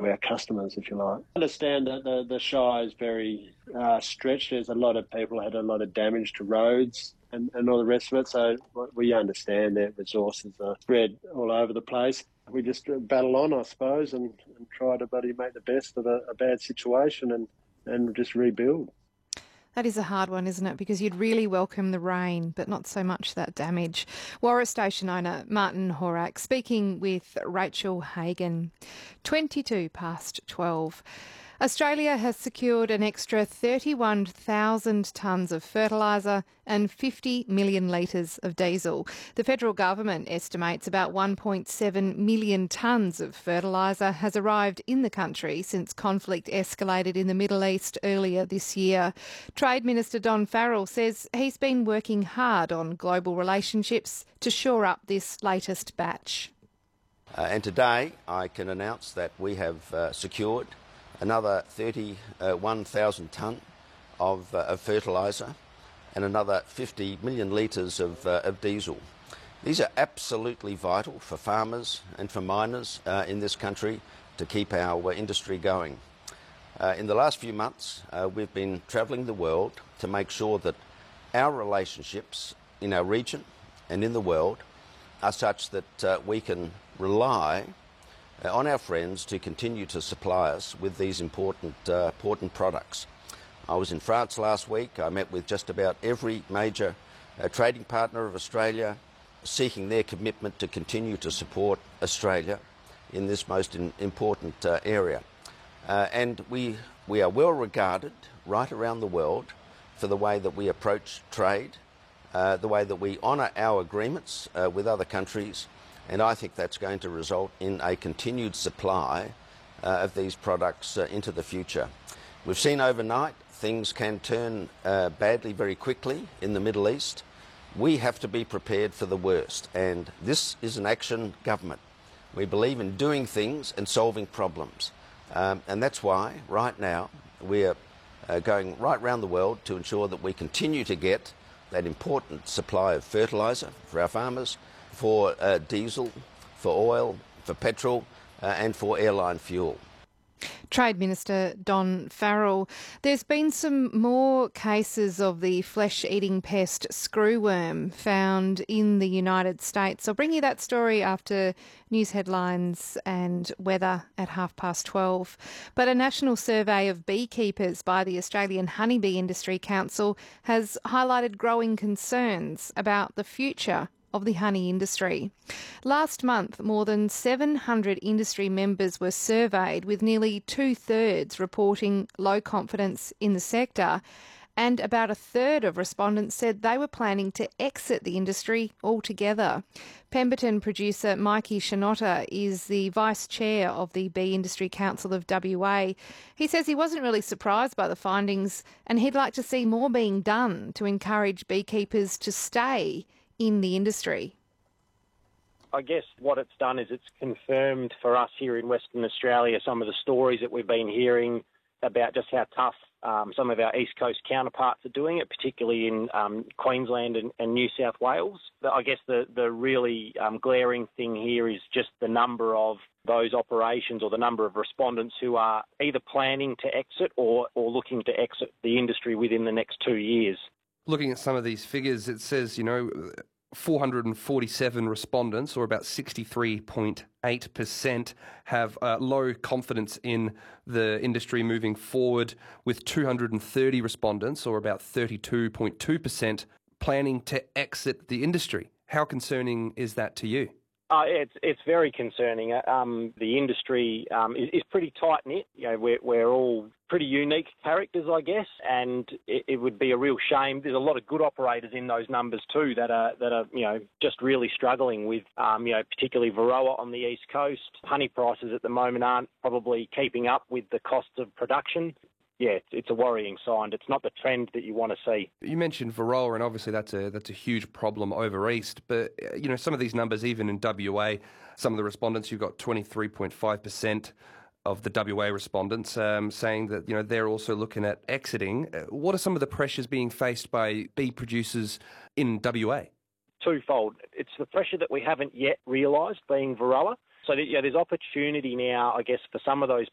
our customers, if you like. I understand that the Shire is very stretched. There's a lot of people had a lot of damage to roads and all the rest of it, so we understand that resources are spread all over the place. We just battle on, I suppose, and try to make the best of a bad situation and just rebuild. That is a hard one, isn't it? Because you'd really welcome the rain, but not so much that damage. Warra Station owner Martin Horak speaking with Rachel Hagan. 22 past 12. Australia has secured an extra 31,000 tonnes of fertiliser and 50 million litres of diesel. The federal government estimates about 1.7 million tonnes of fertiliser has arrived in the country since conflict escalated in the Middle East earlier this year. Trade Minister Don Farrell says he's been working hard on global relationships to shore up this latest batch. And today I can announce that we have secured another 31,000 tonne of fertiliser and another 50 million litres of diesel. These are absolutely vital for farmers and for miners in this country to keep our industry going. In the last few months, we've been travelling the world to make sure that our relationships in our region and in the world are such that we can rely on our friends to continue to supply us with these important products. I was in France last week. I met with just about every major trading partner of Australia, seeking their commitment to continue to support Australia in this most important area. And we are well regarded right around the world for the way that we approach trade, the way that we honour our agreements with other countries, and I think that's going to result in a continued supply of these products into the future. We've seen overnight things can turn badly very quickly in the Middle East. We have to be prepared for the worst, and this is an action government. We believe in doing things and solving problems, and that's why right now we're going right around the world to ensure that we continue to get that important supply of fertiliser for our farmers, for diesel, for oil, for petrol and for airline fuel. Trade Minister Don Farrell. There's been some more cases of the flesh-eating pest screwworm found in the United States. I'll bring you that story after news headlines and weather at 12:30. But a national survey of beekeepers by the Australian Honeybee Industry Council has highlighted growing concerns about the future of the honey industry. Last month, more than 700 industry members were surveyed, with nearly 2/3 reporting low confidence in the sector, and about 1/3 of respondents said they were planning to exit the industry altogether. Pemberton producer Mikey Shinotta is the Vice Chair of the Bee Industry Council of WA. He says he wasn't really surprised by the findings, and he'd like to see more being done to encourage beekeepers to stay in the industry. I guess what it's done is it's confirmed for us here in Western Australia some of the stories that we've been hearing about just how tough some of our East Coast counterparts are doing it, particularly in Queensland and New South Wales. I guess the really glaring thing here is just the number of those operations or the number of respondents who are either planning to exit or looking to exit the industry within the next 2 years. Looking at some of these figures, it says, 447 respondents, or about 63.8%, have low confidence in the industry moving forward, with 230 respondents, or about 32.2%, planning to exit the industry. How concerning is that to you? It's very concerning. The industry is pretty tight-knit. We're all pretty unique characters, I guess, and it would be a real shame. There's a lot of good operators in those numbers too that are just really struggling with, particularly Varroa on the East Coast. Honey prices at the moment aren't probably keeping up with the costs of production. Yeah, it's a worrying sign. It's not the trend that you want to see. You mentioned Varroa, and obviously that's a huge problem over east. But some of these numbers, even in WA, some of the respondents, you've got 23.5% of the WA respondents saying that they're also looking at exiting. What are some of the pressures being faced by bee producers in WA? Twofold. It's the pressure that we haven't yet realised, being Varroa. So there's opportunity now, I guess, for some of those